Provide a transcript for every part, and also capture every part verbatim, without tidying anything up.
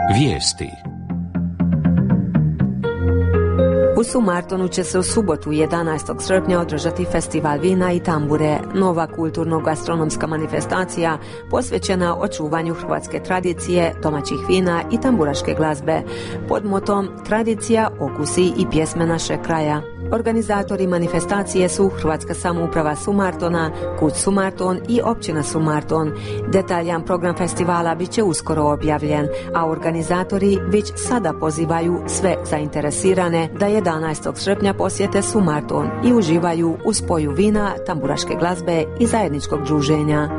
Vijesti. U Sumartonu će se u subotu jedanaestog srpnja održati festival vina i tambure, nova kulturno-gastronomska manifestacija posvećena očuvanju hrvatske tradicije, domaćih vina i tamburaške glazbe, pod motom Tradicija, okusi i pjesme našeg kraja. Organizatori manifestacije su Hrvatska samouprava Sumartona, Kud Sumarton i općina Sumarton. Detaljan program festivala bit će uskoro objavljen, a organizatori već sada pozivaju sve zainteresirane da jedanaestog srpnja posjete Sumarton i uživaju u spoju vina, tamburaške glazbe i zajedničkog druženja.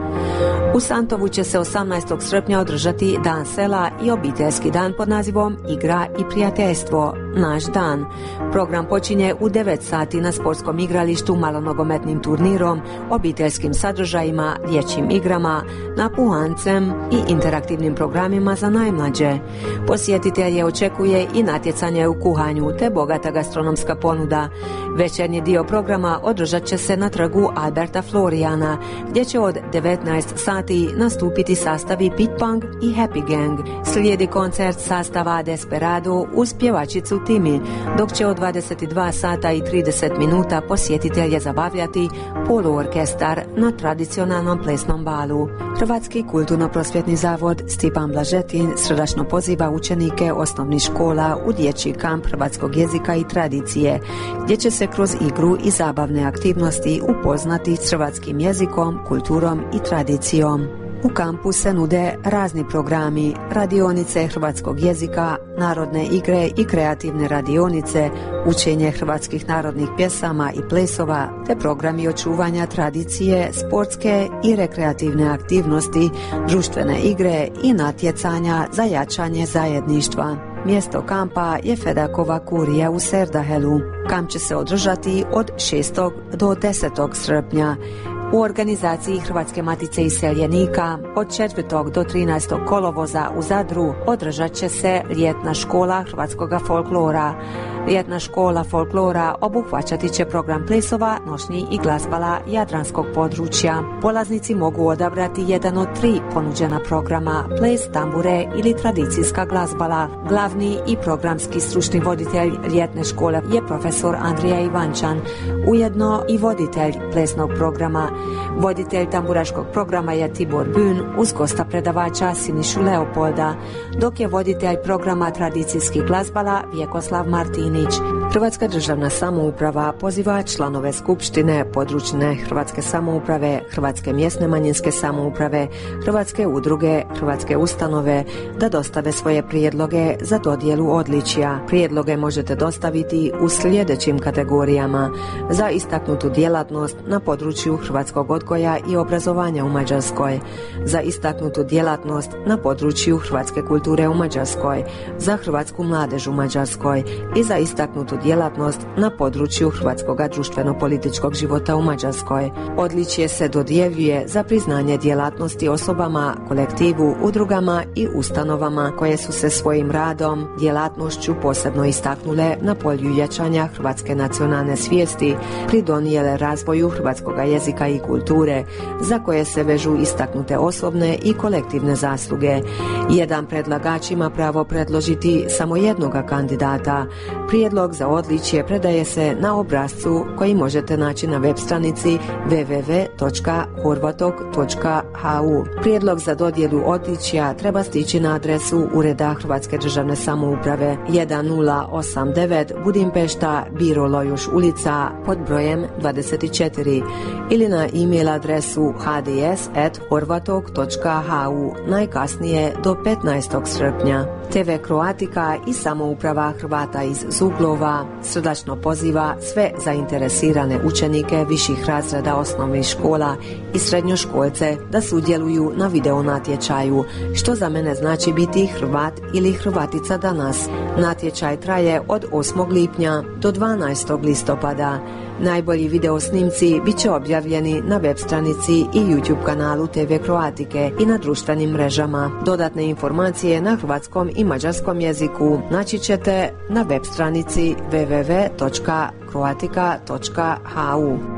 U Santovu će se osamnaestog srpnja održati Dan sela i obiteljski dan pod nazivom Igra i prijateljstvo, naš dan. Program počinje u devet sati na sportskom igralištu malonogometnim turnirom, obiteljskim sadržajima, dječjim igrama, napuhancem i interaktivnim programima za najmlađe. Posjetitelje očekuje i natjecanje u kuhanju te bogata gastronomska ponuda. Večernji dio programa održat će se na trgu Alberta Florijana, gdje će od devetnaest sati nastupiti sastavi Pit Pong i Happy Gang. Slijedi koncert sastava Desperado uz pjevačicu Timi, dok će od dvadeset dva sata i trideset minuta posjetitelje zabavljati poluorkestar na tradicionalnom plesnom balu. Hrvatski kulturno-prosvjetni zavod Stipan Blažetin srdačno poziva učenike osnovnih škola u dječji kamp hrvatskog jezika i tradicije, gdje će se kroz igru i zabavne aktivnosti upoznati s hrvatskim jezikom, kulturom i tradicijom. U kampu se nude razni programi, radionice hrvatskog jezika, narodne igre i kreativne radionice, učenje hrvatskih narodnih pjesama i plesova, te programi očuvanja tradicije, sportske i rekreativne aktivnosti, društvene igre i natjecanja za jačanje zajedništva. Mjesto kampa je Fedakova kurija u Serdahelu. Kamp će se održati od šestog do desetog srpnja. U organizaciji Hrvatske matice iseljenika od četvrtog do trinaestog kolovoza u Zadru održat će se ljetna škola hrvatskoga folklora. Ljetna škola folklora obuhvaćati će program plesova, nošnji i glazbala jadranskog područja. Polaznici mogu odabrati jedan od tri ponuđena programa, ples, tambure ili tradicijska glazbala. Glavni i programski stručni voditelj ljetne škole je profesor Andrija Ivančan, ujedno i voditelj plesnog programa. Voditelj tamburaškog programa je Tibor Bün uz gosta predavača Sinišu Leopolda, dok je voditelj programa tradicijskih glazbala Vjekoslav Martinić. Hrvatska državna samouprava poziva članove skupštine, područne hrvatske samouprave, hrvatske mjesne manjinske samouprave, hrvatske udruge, hrvatske ustanove da dostave svoje prijedloge za dodjelu odličja. Prijedloge možete dostaviti u sljedećim kategorijama: za istaknutu djelatnost na području hrvatskog odgoja i obrazovanja u Mađarskoj, za istaknutu djelatnost na području hrvatske kulture u Mađarskoj, za hrvatsku mladež u Mađarskoj i za istaknutu djelatnost na području hrvatskog društveno-političkog života u Mađarskoj. Odličje se dodjeljuje za priznanje djelatnosti osobama, kolektivu, udrugama i ustanovama koje su se svojim radom, djelatnošću posebno istaknule na polju jačanja hrvatske nacionalne svijesti, pridonijele razvoju hrvatskog jezika i kulture, za koje se vežu istaknute osobne i kolektivne zasluge. Jedan predlagač ima pravo predložiti samo jednoga kandidata. Prijedlog za odličje predaje se na obrascu koji možete naći na web stranici w w w točka horvatok točka h u. Prijedlog za dodjelu odličja treba stići na adresu Ureda Hrvatske državne samouprave jedan nula osam devet Budimpešta, Biro Lojuš ulica pod brojem dvadeset četiri ili na e-mail adresu h d s at horvatok točka h u najkasnije do petnaestog srpnja. te ve Kroatika i samouprava Hrvata iz Zuglova srdačno poziva sve zainteresirane učenike viših razreda osnovnih škola i srednjoškolce da sudjeluju na video natječaju, što za mene znači biti Hrvat ili Hrvatica danas. Natječaj traje od osmog lipnja do dvanaestog listopada. Najbolji video snimci bit će objavljeni na web stranici i YouTube kanalu te ve Kroatike i na društvenim mrežama. Dodatne informacije na hrvatskom i mađarskom jeziku naći ćete na web stranici w w w točka kroatika točka h u.